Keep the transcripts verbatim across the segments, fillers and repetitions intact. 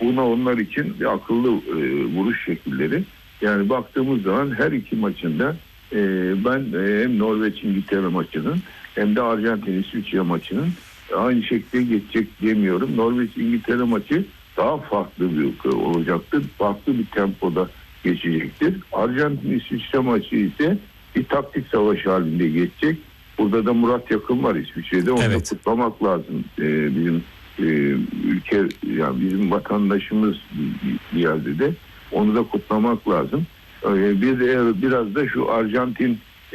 buna onlar için bir akıllı e, vuruş şekilleri. Yani baktığımız zaman her iki maçında e, ben e, hem Norveç İngiltere maçının hem de Arjantin İsviçre maçının aynı şekilde geçecek demiyorum. Norveç İngiltere maçı daha farklı bir olacaktır. Farklı bir tempoda geçecektir. Arjantin İsviçre maçı ise bir taktik savaş halinde geçecek. Burada da Murat Yakın var İsviçre'de. Onu evet. da kutlamak lazım. Ee, bizim e, ülke, yani bizim vatandaşımız bir yerde de onu da kutlamak lazım. Ee, bir de biraz da şu Arjantin e,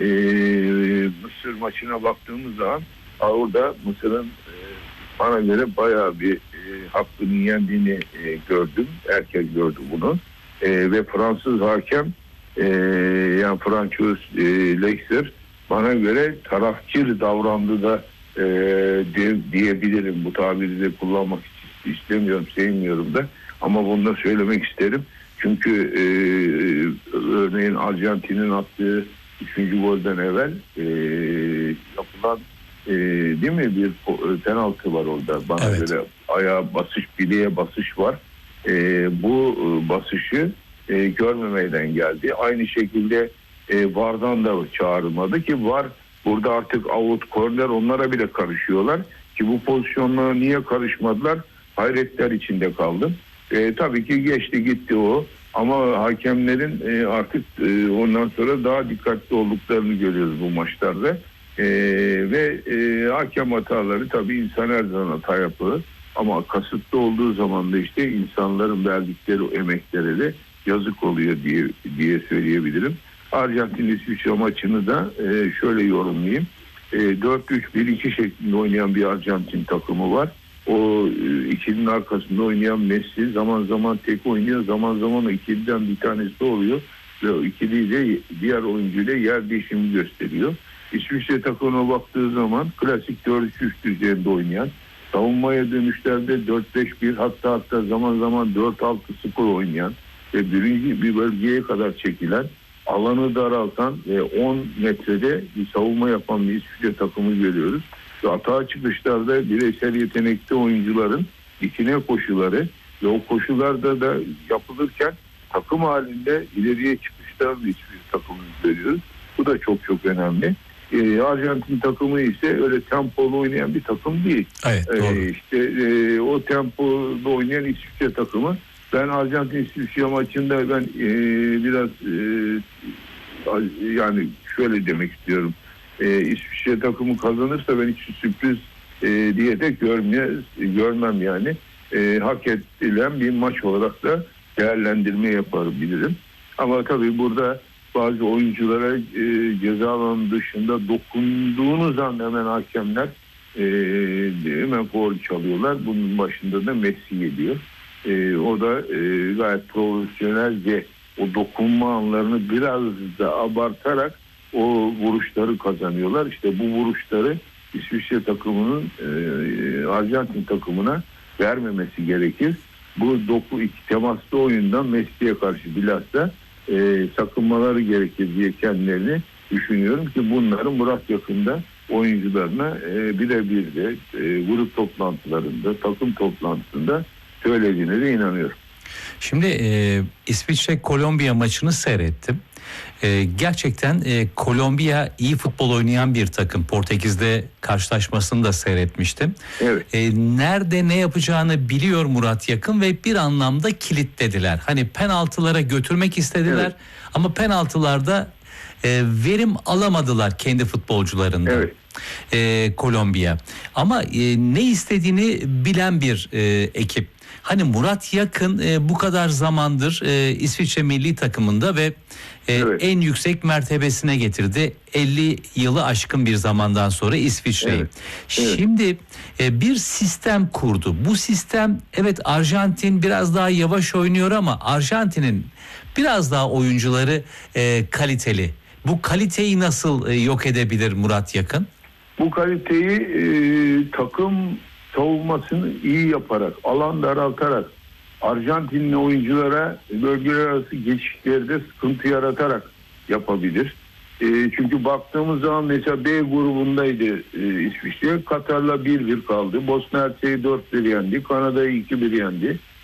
Mısır maçına baktığımız zaman orada Mısır'ın e, bana göre bayağı bir e, hakkını yendiğini e, gördüm. Herkes gördü bunu. E, ve Fransız hakem e, yani Fransız e, Leixer bana göre tarafçı davrandı da e, de, diyebilirim. Bu tabiri de kullanmak istemiyorum, sevmiyorum da. Ama bunu da söylemek isterim. Çünkü e, örneğin Arjantin'in attığı üçüncü golden evvel e, yapılan e, değil mi bir penaltı var orada. Bana evet. göre ayağa basış, bileğe basış var. E, bu basışı e, görmemeden geldi. Aynı şekilde e, V A R'dan da çağrılmadı ki V A R burada artık out, corner onlara bile karışıyorlar. Ki bu pozisyonlara niye karışmadılar? Hayretler içinde kaldım. E, tabii ki geçti gitti o. Ama hakemlerin e, artık e, ondan sonra daha dikkatli olduklarını görüyoruz bu maçlarda. E, ve e, hakem hataları tabii insan her zaman hata yapıyor. Ama kasıtlı olduğu zaman da işte insanların verdikleri o emeklere de yazık oluyor diye diye söyleyebilirim. Arjantin İsviçre maçını da e, şöyle yorumlayayım. E, dört üç bir iki şeklinde oynayan bir Arjantin takımı var. O e, ikilinin arkasında oynayan Messi zaman zaman tek oynuyor, zaman zaman ikiliden bir tanesi oluyor. Ve o ikiliyle diğer oyuncuyla yer değişimi gösteriyor. İsviçre takımına baktığı zaman klasik dört üç üç düzeyinde oynayan, savunmaya dönüşlerde dört beş bir hatta hatta zaman zaman dört altı sıfır oynayan ve birinci bir bölgeye kadar çekilen, alanı daraltan ve on metrede bir savunma yapan bir İsviçre takımı görüyoruz. Ve hata çıkışlarda bireysel yetenekli oyuncuların dikine koşuları ve o koşularda da yapılırken takım halinde ileriye çıkışlar bir İsviçre takımı görüyoruz. Bu da çok çok önemli. Ee, Arjantin takımı ise öyle tempolu oynayan bir takım değil. Evet, doğru. Ee, işte e, o tempoda oynayan İsviçre takımı. Ben Arjantin İsviçre maçında ben e, biraz e, yani şöyle demek istiyorum. E, İsviçre takımı kazanırsa ben hiç sürpriz e, diye de görmeye, görmem yani. E, hak edilen bir maç olarak da değerlendirme yapabilirim. Ama tabii burada bazı oyunculara e, ceza alanı dışında dokunduğunuz an hemen hakemler e, hemen faul çalıyorlar. Bunun başında da Messi geliyor. E, o da e, gayet profesyonelce o dokunma anlarını biraz da abartarak o vuruşları kazanıyorlar. İşte bu vuruşları İsviçre takımının e, Arjantin takımına vermemesi gerekir. Bu doku iki temaslı oyundan Messi'ye karşı bilhassa e, sakınmaları gerekir diye kendilerini düşünüyorum ki bunların Murat Yakın'da oyuncularına e, birebir de e, grup toplantılarında, takım toplantısında söylediğine de inanıyorum. Şimdi e, İsviçre-Kolombiya maçını seyrettim. E, gerçekten e, Kolombiya iyi futbol oynayan bir takım. Portekiz'de karşılaşmasını da seyretmiştim. Evet. E, nerede ne yapacağını biliyor Murat Yakın ve bir anlamda kilitlediler. Hani penaltılara götürmek istediler evet. ama penaltılarda e, verim alamadılar kendi futbolcularından. Evet. E, Kolombiya. Ama e, ne istediğini bilen bir e, ekip. Hani Murat Yakın e, bu kadar zamandır e, İsviçre milli takımında ve e, evet. en yüksek mertebesine getirdi. elli yılı aşkın bir zamandan sonra İsviçre'yi. Evet. Evet. Şimdi e, bir sistem kurdu. Bu sistem evet Arjantin biraz daha yavaş oynuyor ama Arjantin'in biraz daha oyuncuları e, kaliteli. Bu kaliteyi nasıl e, yok edebilir Murat Yakın? Bu kaliteyi e, takım savunmasını iyi yaparak, alan daraltarak, Arjantinli oyunculara bölgeler arası geçişlerde sıkıntı yaratarak yapabilir. E, çünkü baktığımız zaman mesela B grubundaydı e, İsviçre. Katar'la bir bir kaldı. Bosna Hersek'i dört bir yendi. Kanada'yı iki bir yendi.